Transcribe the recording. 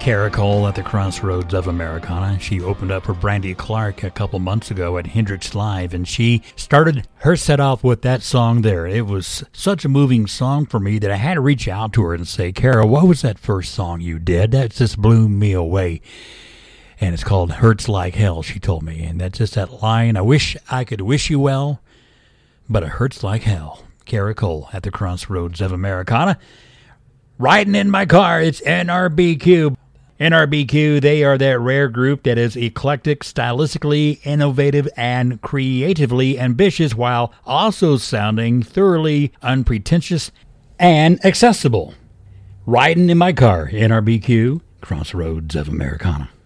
Kara Cole at the Crossroads of Americana. She opened up for Brandy Clark a couple months ago at Hendrix Live, and she started her set off with that song there. It was such a moving song for me that I had to reach out to her and say, Kara, what was that first song you did? That just blew me away. And it's called Hurts Like Hell, she told me. And that's just that line, I wish I could wish you well, but it hurts like hell. Kara Cole at the Crossroads of Americana. Riding in my car, it's NRBQ. NRBQ, they are that rare group that is eclectic, stylistically innovative, and creatively ambitious while also sounding thoroughly unpretentious and accessible. Riding in my car, NRBQ, Crossroads of Americana.